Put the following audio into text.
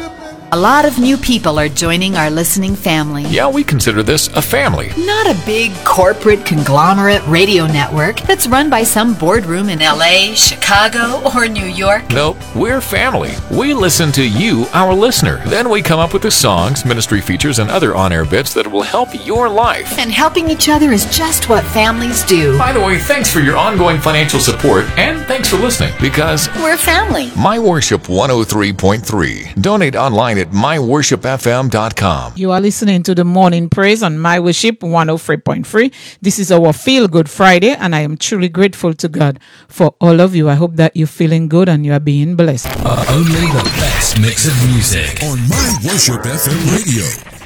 A lot of new people are joining our listening family. Yeah, we consider this a family. Not a big corporate conglomerate radio network that's run by some boardroom in LA, Chicago, or New York. Nope, we're family. We listen to you, our listener. Then we come up with the songs, ministry features, and other on-air bits that will help your life. And helping each other is just what families do. By the way, thanks for your ongoing financial support, and thanks for listening, because we're family. My Worship 103.3. Donate online at myworshipfm.com. You are listening to the Morning Praise on My Worship 103.3. This is our Feel Good Friday, and I am truly grateful to God for all of you. I hope that you're feeling good and you are being blessed. Only the best mix of music on My Worship FM Radio.